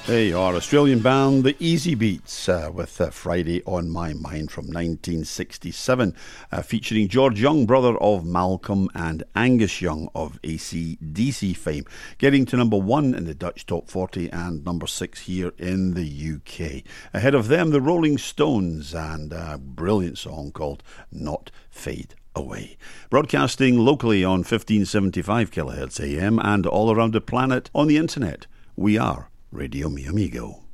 There you are, Australian band The Easy Beats with Friday on My Mind from 1967, featuring George Young, brother of Malcolm and Angus Young of AC/DC fame, getting to number 1 in the Dutch Top 40 and number 6 here in the UK. Ahead of them, the Rolling Stones and a brilliant song called Not Fade Away. Broadcasting locally on 1575 kHz AM and all around the planet on the internet. We are Radio Mi Amigo.